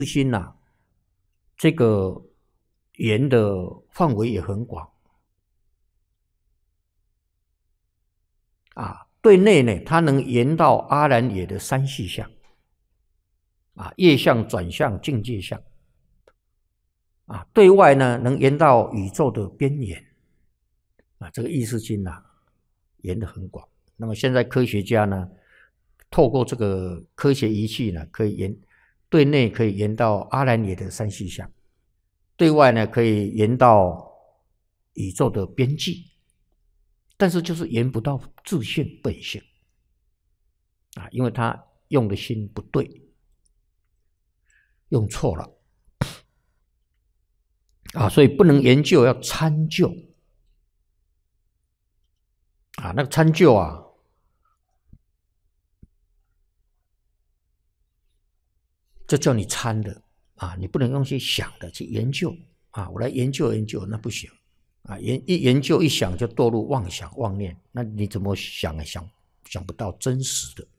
心啊，这个言的范围也很广啊。对内呢，它能言到阿兰耶的三细相啊，业相、转相、境界相啊。对外呢，能言到宇宙的边缘啊。这个意识心啊，言得很广。那么现在科学家呢，透过这个科学仪器呢，可以对内可以言到阿兰耶的三细相，对外呢可以言到宇宙的边际，但是就是言不到自性本性啊，因为他用的心不对，用错了啊，所以不能研究，要参究啊。那个参究啊，这叫你参的啊，你不能用去想的去研究啊。我来研究研究，那不行啊！一研究一想就堕入妄想妄念，那你怎么想也想不到真实的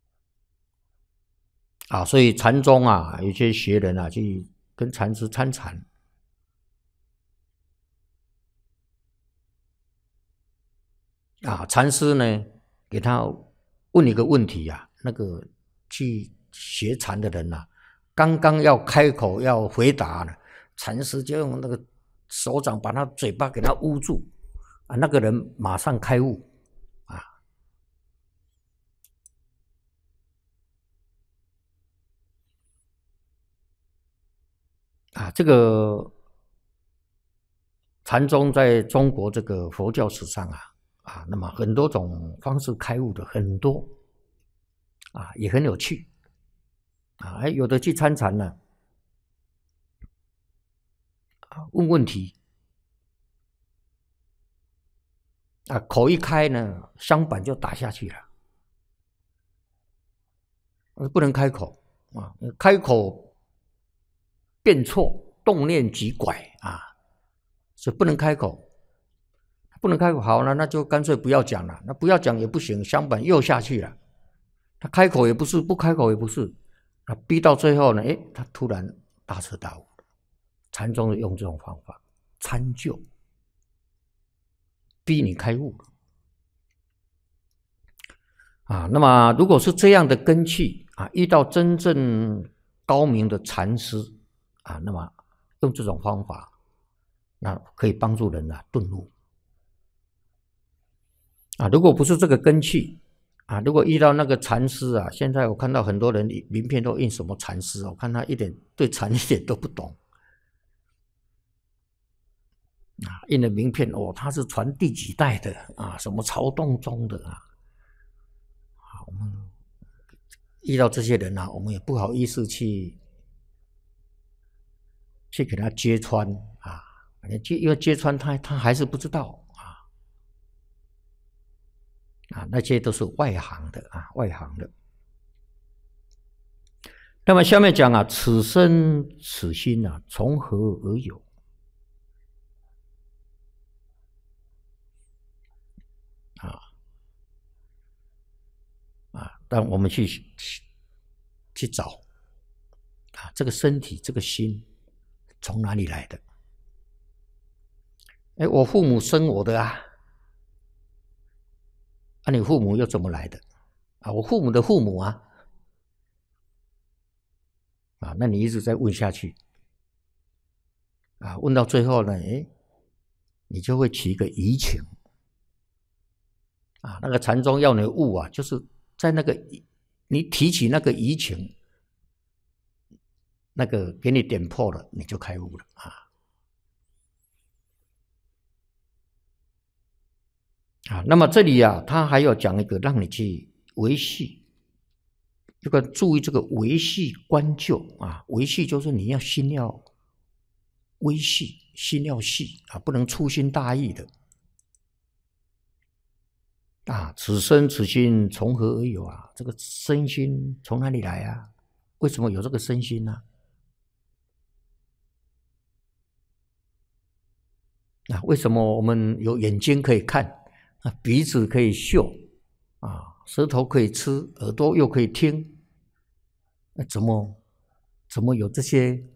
啊。所以禅宗啊，有些学人啊，去跟禅师参禅啊，禅师呢给他问一个问题啊，那个去学禅的人啊，刚刚要开口要回答呢，禅师就用那个手掌把他嘴巴给他捂住啊，那个人马上开悟啊啊！这个禅宗在中国这个佛教史上啊，那么很多种方式开悟的很多啊，也很有趣啊，有的去参禅呢啊，问问题啊，口一开呢，香板就打下去了，不能开口啊，开口变错，动念即拐啊，所以不能开口。不能开口，好了，那就干脆不要讲了。那不要讲也不行，香板又下去了。他开口也不是，不开口也不是，啊，逼到最后呢，他突然大彻大悟。禅宗用这种方法参究，逼你开悟啊。那么如果是这样的根器啊，遇到真正高明的禅师啊，那么用这种方法，那可以帮助人顿悟。啊，如果不是这个根器啊，如果遇到那个禅师啊，现在我看到很多人名片都印什么禅师，我看他对禅一点都不懂啊，印的名片他是传第几代的啊，什么曹洞宗的啊，我们遇到这些人啊，我们也不好意思去给他揭穿啊，因为揭穿他还是不知道。那些都是外行的啊，外行的。那么下面讲啊，此身此心啊，从何而有？但我们去找啊，这个身体这个心从哪里来的？我父母生我的啊，你父母又怎么来的？我父母的父母啊，那你一直在问下去啊，问到最后呢，你就会起一个疑情啊。那个禅宗要你悟啊，就是在那个你提起那个疑情，那个给你点破了，你就开悟了啊。那么这里啊，他还要讲一个让你去维系，这个注意这个维系观究啊，维系就是你要心要微细，心要细啊，不能粗心大意的啊。此身此心从何而有啊？这个身心从哪里来啊？为什么有这个身心呢？为什么我们有眼睛可以看鼻子可以嗅舌头可以吃，耳朵又可以听？怎么怎么有这些